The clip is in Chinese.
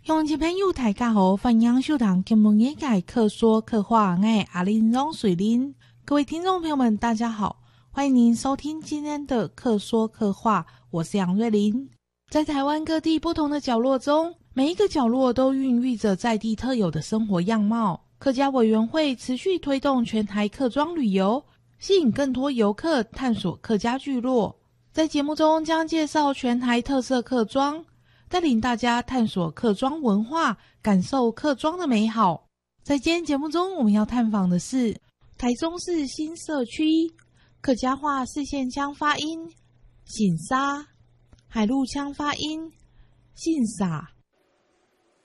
乡亲朋友大家好，欢迎收听金门业界客说客话，我是阿玲容水玲。各位听众朋友们大家好，欢迎您收听今天的客说客话，我是杨瑞玲。在台湾各地不同的角落中，每一个角落都孕育着在地特有的生活样貌。客家委员会持续推动全台客庄旅游，吸引更多游客探索客家聚落。在节目中将介绍全台特色客庄，带领大家探索客庄文化，感受客庄的美好。在今天节目中，我们要探访的是台中市新社区客家话四线腔发音信沙，海陆腔发音信撒。